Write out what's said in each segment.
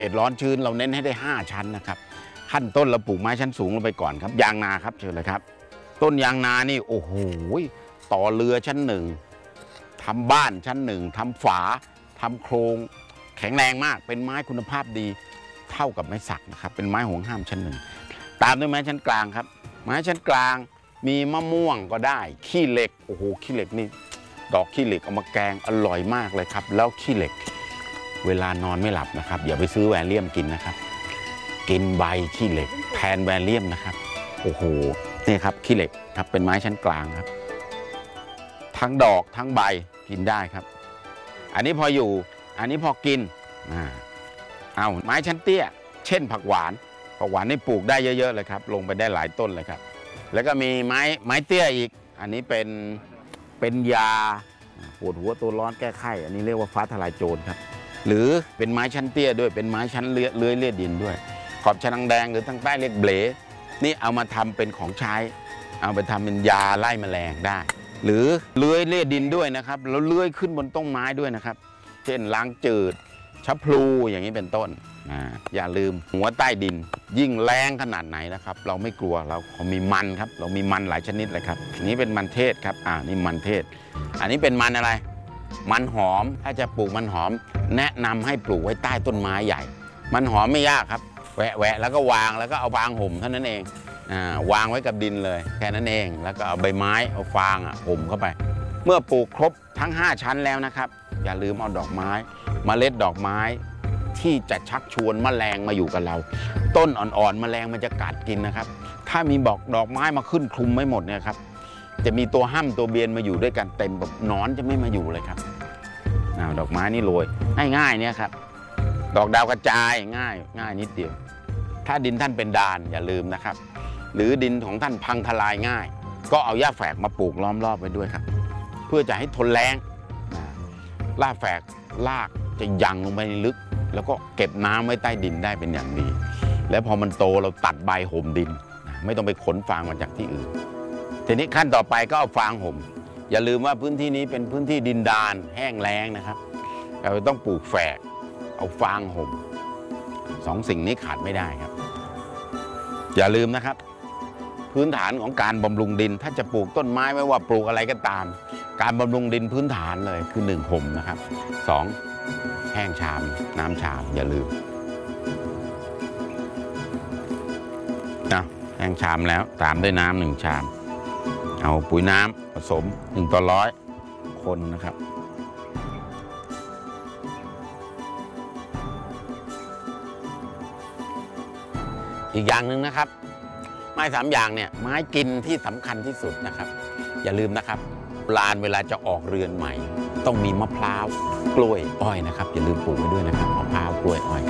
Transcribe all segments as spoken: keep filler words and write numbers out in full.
เขตร้อนชื้นเราเน้นให้ได้ห้าชั้นนะครับขั้นต้นเราปลูกไม้ชั้นสูงลงไปก่อนครับยางนาครับเชิญเลยครับต้นยางนานี่โอ้โหต่อเรือชั้นหนึ่งทำบ้านชั้นหนึ่งทำฝาทำโครงแข็งแรงมากเป็นไม้คุณภาพดีเท่ากับไม้สักนะครับเป็นไม้ห่วงห้ามชั้นหนึ่งตามด้วยไม้ชั้นกลางครับไม้ชั้นกลางมีมะม่วงก็ได้ขี้เหล็กโอ้โหขี้เหล็กนี่ดอกขี้เหล็กเอามาแกงอร่อยมากเลยครับแล้วขี้เหล็กเวลานอนไม่หลับนะครับอย่าไปซื้อแวลเลียมกินนะครับกินใบขี้เหล็กแทนแวลเลียมนะครับโอ้โหนี่ครับขี้เหล็กครับเป็นไม้ชั้นกลางครับทั้งดอกทั้งใบกินได้ครับอันนี้พออยู่อันนี้พอกินอ่าเอาไม้ชั้นเตี้ยเช่นผักหวานผักหวานนี่ปลูกได้เยอะๆเลยครับลงไปได้หลายต้นเลยครับแล้วก็มีไม้ไม้เตี้ยอีกอันนี้เป็นเป็นยาปวดหัวตัวร้อนแก้ไข้อันนี้เรียกว่าฟ้าทลายโจรครับหรือเป็นไม้ชั้นเตี้ยด้วยเป็นไม้ชั้นเลื้อยเลื้อยดินด้วยขอบชะนังแดงหรือทางใต้เรียกเบลนี่เอามาทำเป็นของใช้เอาไปทำเป็นยาไล่แมลงได้หรือเลื้อยเลี่ยดินด้วยนะครับแล้วเลื้อยขึ้นบนต้นไม้ด้วยนะครับเช่นล้างจืดชะพลูอย่างนี้เป็นต้นอ่าอย่าลืมหัวใต้ดินยิ่งแรงขนาดไหนนะครับเราไม่กลัวเราเขามีมันครับเรามีมันหลายชนิดเลยครับนี้เป็นมันเทศครับอ่านี่มันเทศอันนี้เป็นมันอะไรมันหอมถ้าจะปลูกมันหอมแนะนำให้ปลูกไว้ใต้ต้นไม้ใหญ่มันหอมไม่ยากครับแหวะแหวะแล้วก็วางแล้วก็เอาฟางห่มเท่านั้นเองอ่าวางไว้กับดินเลยแค่นั้นเองแล้วก็เอาใบไม้เอาฟางอ่ะห่มเข้าไปเมื่อปลูกครบทั้งห้าชั้นแล้วนะครับอย่าลืมเอาดอกไม้เมล็ดดอกไม้ที่จะชักชวนแมลงมาอยู่กับเราต้นอ่อนๆแมลงมันจะกัดกินนะครับถ้ามีบอกดอกไม้มาขึ้นคลุมไม่หมดเนี่ยครับจะมีตัวห้ำตัวเบียนมาอยู่ด้วยกันเต็มแบบนอนจะไม่มาอยู่เลยครับดอกไม้นี่โรยง่ายๆเนี่ยครับดอกดาวกระจายง่ายง่ายนิดเดียวถ้าดินท่านเป็นดานอย่าลืมนะครับหรือดินของท่านพังทลายง่ายก็เอาหญ้าแฝกมาปลูกล้อมรอบไว้ด้วยครับเพื่อจะให้ทนแรงหญ้าแฝกรากจะยังลงไปในลึกแล้วก็เก็บน้ำไว้ใต้ดินได้เป็นอย่างดีแล้วพอมันโตเราตัดใบห่มดินไม่ต้องไปขนฟางมาจากที่อื่นทีนี้ขั้นต่อไปก็เอาฟางห่มอย่าลืมว่าพื้นที่นี้เป็นพื้นที่ดินดานแห้งแล้งนะครับเราต้องปลูกแฝกเอาฟางห่มสองสิ่งนี้ขาดไม่ได้ครับอย่าลืมนะครับพื้นฐานของการบำรุงดินถ้าจะปลูกต้นไม้ไม่ว่าปลูกอะไรก็ตามการบำรุงดินพื้นฐานเลยคือหนึ่งห่มนะครับสองแห้งชามน้ำชามอย่าลืมนะแห้งชามแล้วตามด้วยน้ำหนึ่งชามเอาปุ๋ยน้ำผสมหนึ่งต่อร้อยคนนะครับอีกอย่างหนึ่งนะครับไม้สามอย่างเนี่ยไม้กินที่สำคัญที่สุดนะครับอย่าลืมนะครับลานเวลาจะออกเรือนใหม่ต้องมีมะพร้าวกล้วยอ้อยนะครับอย่าลืมปลูกไว้ด้วยนะครับมะพร้าวกล้วยอ้อย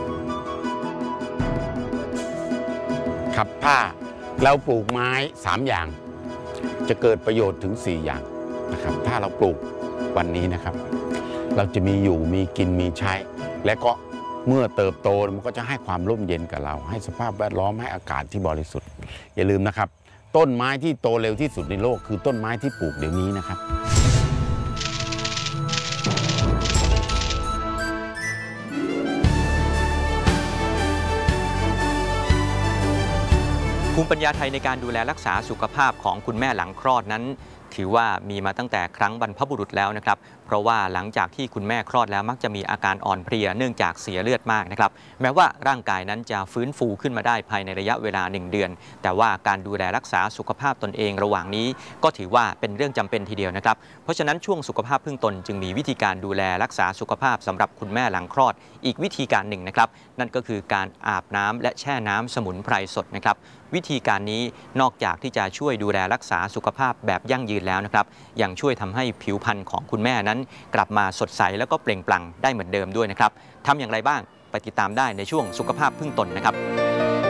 ครับถ้าเราปลูกไม้สามอย่างจะเกิดประโยชน์ถึงสี่อย่างนะครับถ้าเราปลูกวันนี้นะครับเราจะมีอยู่มีกินมีใช้และก็เมื่อเติบโตมันก็จะให้ความร่มเย็นกับเราให้สภาพแวดล้อมให้อากาศที่บริสุทธิ์อย่าลืมนะครับต้นไม้ที่โตเร็วที่สุดในโลกคือต้นไม้ที่ปลูกเดี๋ยวนี้นะครับภูมิปัญญาไทยในการดูแลรักษาสุขภาพของคุณแม่หลังคลอดนั้นถือว่ามีมาตั้งแต่ครั้งบรรพบุรุษแล้วนะครับเพราะว่าหลังจากที่คุณแม่คลอดแล้วมักจะมีอาการอ่อนเพลียเนื่องจากเสียเลือดมากนะครับแม้ว่าร่างกายนั้นจะฟื้นฟูขึ้นมาได้ภายในระยะเวลาหนึ่งเดือนแต่ว่าการดูแลรักษาสุขภาพตนเองระหว่างนี้ก็ถือว่าเป็นเรื่องจำเป็นทีเดียวนะครับเพราะฉะนั้นช่วงสุขภาพพึ่งตนจึงมีวิธีการดูแลรักษาสุขภาพสำหรับคุณแม่หลังคลอดอีกวิธีการหนึ่งนะครับนั่นก็คือการอาบน้ำและแช่น้ำสมุนไพรสดนะครับวิธีการนี้นอกจากที่จะช่วยดูแลรักษาสุขภาพแบบยั่งยืนแล้วนะครับยังช่วยทำให้ผิวพรรณของคุณแม่นั้นกลับมาสดใสแล้วก็เปล่งปลั่งได้เหมือนเดิมด้วยนะครับทำอย่างไรบ้างไปติดตามได้ในช่วงสุขภาพพึ่งตนนะครับ